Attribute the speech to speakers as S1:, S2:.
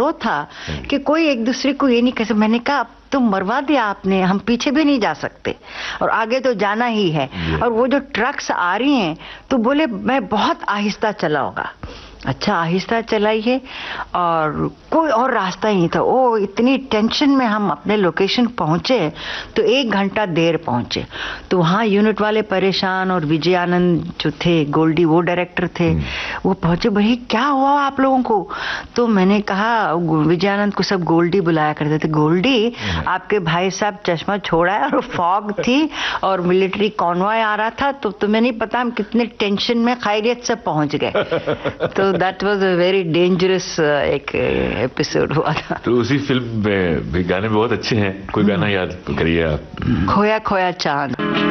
S1: समारोह था कि कोई एक दूसरे को ये नहीं कह सकता। मैंने कहा तुम मरवा दिया आपने, हम पीछे भी नहीं जा सकते और आगे तो जाना ही है। और वो जो ट्रक्स आ रही हैं तो बोले मैं बहुत आहिस्ता चलाऊंगा। अच्छा आहिस्ता चलाइए और कोई और रास्ता ही नहीं था। ओ इतनी टेंशन में हम अपने लोकेशन पहुंचे तो 1 घंटा देर पहुंचे। तो वहाँ यूनिट वाले परेशान और विजय आनंद जो थे गोल्डी वो डायरेक्टर थे वो पहुंचे, भाई क्या हुआ आप लोगों को? तो मैंने कहा विजय आनंद को सब गोल्डी बुलाया करते थे, गोल्डी आपके भाई साहब चश्मा छोड़ा है और फॉग थी और मिलिट्री कॉन्वॉय आ रहा था तो तुम्हें नहीं पता हम कितने टेंशन में खैरियत से पहुंच गए। तो that was a very dangerous एक एपिसोड हुआ था।
S2: तो उसी फिल्म में भी गाने बहुत अच्छे हैं, कोई गाना याद करिए आप?
S1: खोया खोया चांद।